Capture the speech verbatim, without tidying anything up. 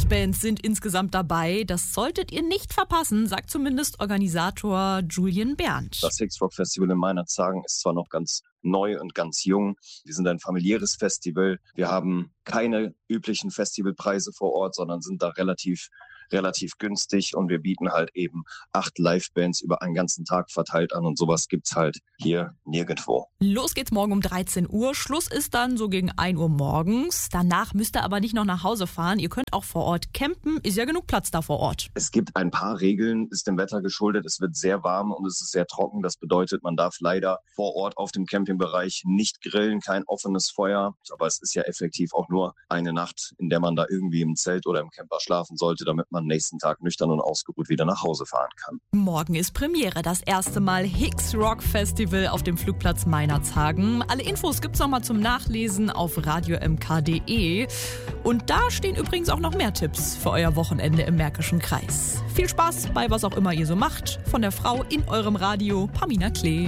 Live-Bands sind insgesamt dabei. Das solltet ihr nicht verpassen, sagt zumindest Organisator Julian Berndt. Das Hixrock Festival in Meinerzhagen ist zwar noch ganz neu und ganz jung. Wir sind ein familiäres Festival. Wir haben keine üblichen Festivalpreise vor Ort, sondern sind da relativ relativ günstig und wir bieten halt eben acht Live-Bands über einen ganzen Tag verteilt an und sowas gibt's halt hier nirgendwo. Los geht's morgen um dreizehn Uhr. Schluss ist dann so gegen ein Uhr morgens. Danach müsst ihr aber nicht noch nach Hause fahren. Ihr könnt auch vor Ort campen. Ist ja genug Platz da vor Ort. Es gibt ein paar Regeln, ist dem Wetter geschuldet. Es wird sehr warm und es ist sehr trocken. Das bedeutet, man darf leider vor Ort auf dem Campingbereich nicht grillen, kein offenes Feuer. Aber es ist ja effektiv auch nur eine Nacht, in der man da irgendwie im Zelt oder im Camper schlafen sollte, damit man am nächsten Tag nüchtern und ausgeruht wieder nach Hause fahren kann. Morgen ist Premiere, das erste Mal Hixrock Festival auf dem Flugplatz Meinerzhagen. Alle Infos gibt's nochmal zum Nachlesen auf radio m k punkt d e. Und da stehen übrigens auch noch mehr Tipps für euer Wochenende im Märkischen Kreis. Viel Spaß bei was auch immer ihr so macht. Von der Frau in eurem Radio, Pamina Klee.